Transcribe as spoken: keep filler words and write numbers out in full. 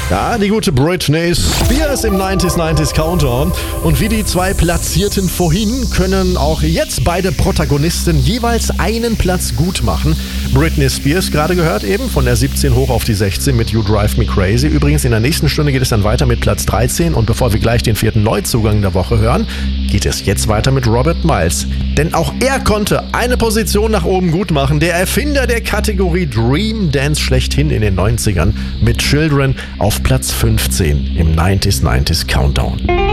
Ja, die gute Britney Spears im neunziger neunziger Countdown. Und wie die zwei Platzierten vorhin können auch jetzt beide Protagonisten jeweils einen Platz gut machen. Britney Spears, gerade gehört eben, von der siebzehn hoch auf die sechzehn mit You Drive Me Crazy. Übrigens in der nächsten Stunde geht es dann weiter mit Platz dreizehn. Und bevor wir gleich den vierten Neuzugang der Woche hören, geht es jetzt weiter mit Robert Miles. Denn auch er konnte eine Position nach oben gut machen. Der Erfinder der Kategorie Dream Dance schlechthin in den neunzigern mit Children auf Platz fünfzehn im neunziger neunziger Countdown.